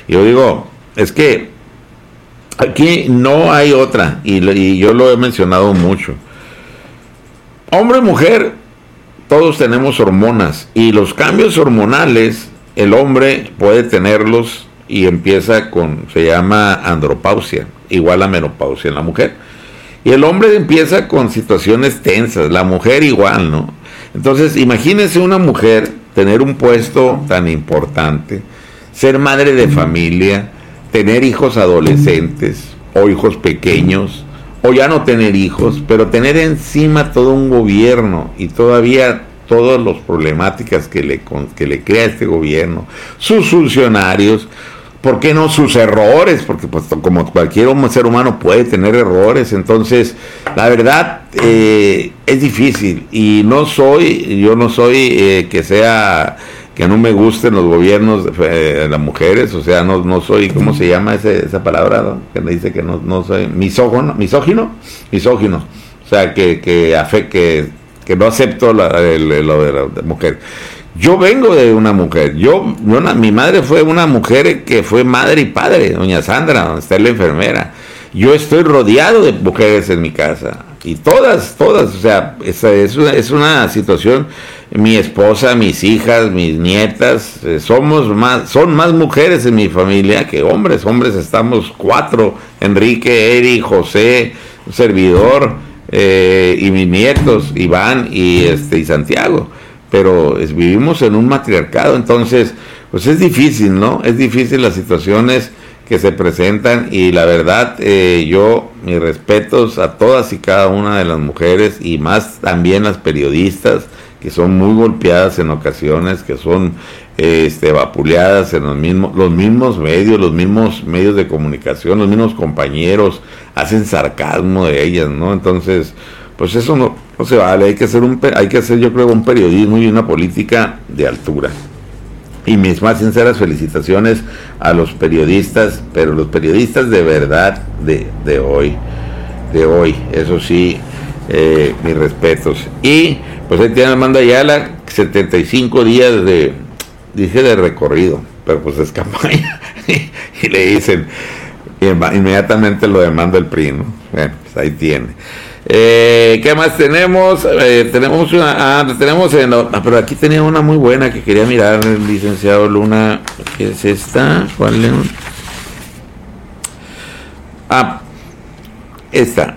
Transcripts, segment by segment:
Yo digo, es que aquí no hay otra, y yo lo he mencionado mucho. Hombre y mujer, todos tenemos hormonas, y los cambios hormonales, el hombre puede tenerlos y empieza se llama andropausia, igual a menopausia en la mujer. Y el hombre empieza con situaciones tensas, la mujer igual, ¿no? Entonces, imagínense una mujer tener un puesto tan importante, ser madre de familia, tener hijos adolescentes o hijos pequeños, o ya no tener hijos, pero tener encima todo un gobierno y todavía todas las problemáticas que le crea este gobierno, sus funcionarios, ¿por qué no sus errores? Porque pues como cualquier ser humano puede tener errores. Entonces, la verdad es difícil, y yo no soy que no me gusten los gobiernos de las mujeres, o sea, no soy, ¿cómo se llama esa palabra, ¿no? Que me dice que no soy misógino, o sea, que no acepto lo de la mujer. Yo vengo de una mujer, mi madre fue una mujer que fue madre y padre, doña Sandra, donde está la enfermera. Yo estoy rodeado de mujeres en mi casa, y todas, o sea, es una situación. Mi esposa, mis hijas, mis nietas, son más mujeres en mi familia que hombres. Hombres estamos 4, Enrique, Eri, José, un servidor, y mis nietos, Iván y Santiago. Pero vivimos en un matriarcado, entonces pues es difícil, ¿no? Es difícil las situaciones que se presentan, y la verdad, mis respetos a todas y cada una de las mujeres, y más también las periodistas, que son muy golpeadas en ocasiones, que son vapuleadas en los mismos medios de comunicación, los mismos compañeros hacen sarcasmo de ellas, ¿no? Entonces, pues eso no se vale. Hay que hacer yo creo un periodismo y una política de altura. Y mis más sinceras felicitaciones a los periodistas, pero los periodistas de verdad de hoy, eso sí, mis respetos. Y pues ahí tiene Armando Ayala, 75 días de recorrido, pero pues es campaña, y le dicen, inmediatamente lo demanda el PRI, ¿no? Bueno, pues ahí tiene. ¿Qué más tenemos? Pero aquí tenía una muy buena que quería mirar, el licenciado Luna. ¿Qué es esta? ¿Cuál es? Esta.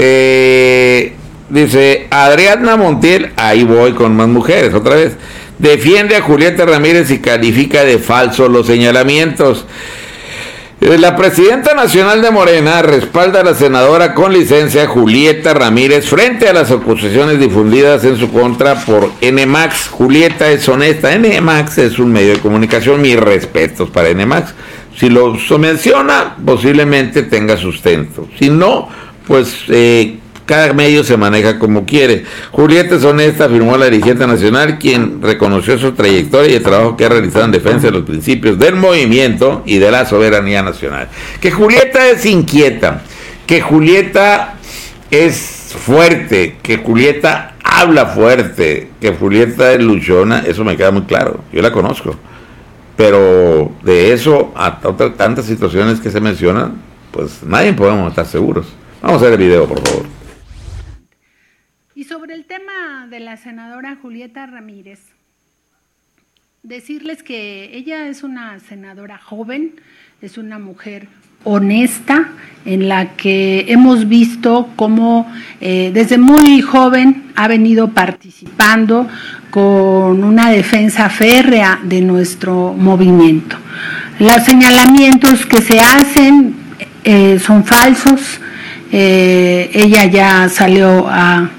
Dice Adriana Montiel, ahí voy con más mujeres, otra vez. Defiende a Julieta Ramírez y califica de falsos los señalamientos. La presidenta nacional de Morena respalda a la senadora con licencia Julieta Ramírez frente a las acusaciones difundidas en su contra por NMAX. Julieta es honesta. NMAX es un medio de comunicación, mis respetos para NMAX. Si lo menciona, posiblemente tenga sustento. Si no, pues cada medio se maneja como quiere. Julieta es honesta, afirmó la dirigente nacional, quien reconoció su trayectoria y el trabajo que ha realizado en defensa de los principios del movimiento y de la soberanía nacional. Que Julieta es inquieta, que Julieta es fuerte, que Julieta habla fuerte, que Julieta es luchona, eso me queda muy claro, yo la conozco. Pero de eso a tantas situaciones que se mencionan, pues nadie podemos estar seguros. Vamos a ver el video, por favor. Y sobre el tema de la senadora Julieta Ramírez, decirles que ella es una senadora joven, es una mujer honesta, en la que hemos visto cómo desde muy joven ha venido participando con una defensa férrea de nuestro movimiento. Los señalamientos que se hacen son falsos. Ella ya salió a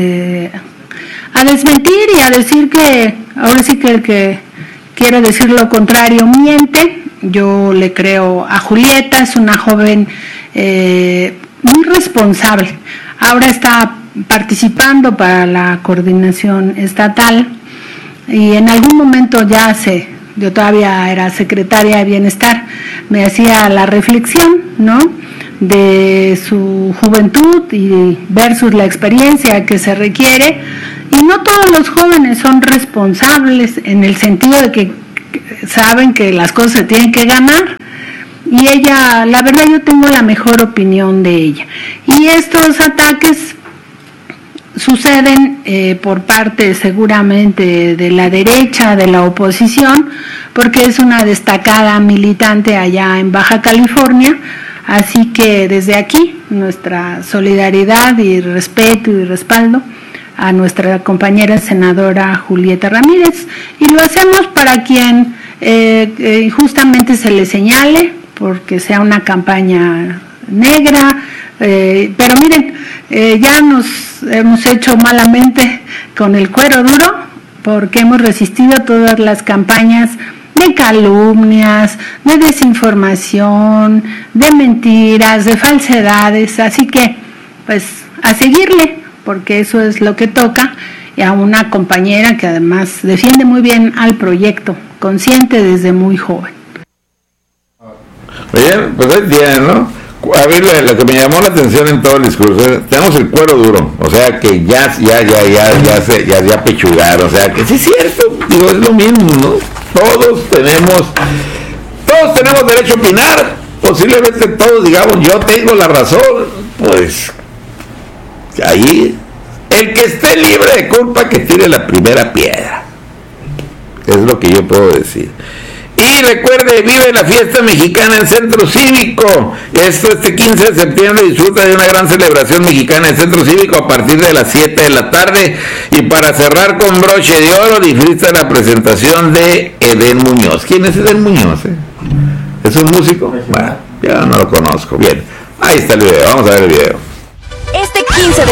desmentir y a decir que ahora sí que el que quiere decir lo contrario miente. Yo le creo a Julieta, es una joven muy responsable. Ahora está participando para la coordinación estatal, y en algún momento yo todavía era secretaria de Bienestar, me hacía la reflexión, ¿no?, de su juventud y versus la experiencia que se requiere, y no todos los jóvenes son responsables en el sentido de que saben que las cosas se tienen que ganar, y ella, la verdad, yo tengo la mejor opinión de ella. Y estos ataques suceden por parte seguramente de la derecha, de la oposición, porque es una destacada militante allá en Baja California. Así que desde aquí nuestra solidaridad y respeto y respaldo a nuestra compañera senadora Julieta Ramírez, y lo hacemos para quien justamente se le señale, porque sea una campaña negra, pero miren, ya nos hemos hecho malamente con el cuero duro, porque hemos resistido todas las campañas de calumnias, de desinformación, de mentiras, de falsedades, así que pues a seguirle, porque eso es lo que toca, y a una compañera que además defiende muy bien al proyecto, consciente desde muy joven. Bien, pues es bien, ¿no? A ver, lo que me llamó la atención en todo el discurso, tenemos el cuero duro, o sea que ya se apechugar, o sea que sí es cierto, digo, es lo mismo, ¿no? Todos tenemos derecho a opinar, posiblemente todos digamos, yo tengo la razón, pues ahí, el que esté libre de culpa que tire la primera piedra, es lo que yo puedo decir. Y recuerde, vive la fiesta mexicana en Centro Cívico. Este 15 de septiembre disfruta de una gran celebración mexicana en Centro Cívico a partir de las 7 de la tarde. Y para cerrar con broche de oro, disfruta la presentación de Edén Muñoz. ¿Quién es Edén Muñoz? ¿Es un músico? Bueno, yo no lo conozco. Bien, ahí está el video. Vamos a ver el video. Este 15 de